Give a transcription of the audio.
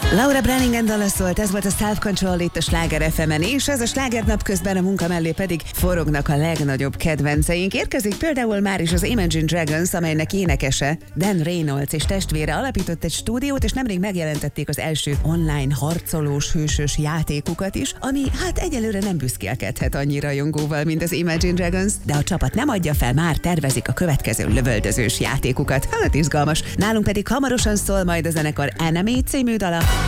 Laura Branningen dala szólt, ez volt a Self Control itt a Sláger FM-en, és ez a Sláger napközben a munka mellé pedig forognak a legnagyobb kedvenceink. Érkezik például már is az Imagine Dragons, amelynek énekese Dan Reynolds és testvére alapított egy stúdiót, és nemrég megjelentették az első online harcolós hősös játékukat is, ami hát egyelőre nem büszkélkedhet annyi rajongóval, mint az Imagine Dragons, de a csapat nem adja fel, már tervezik a következő lövöldözős játékukat. Hát izgalmas. Nálunk pedig hamarosan szól majd a zenekar Enemy című dala.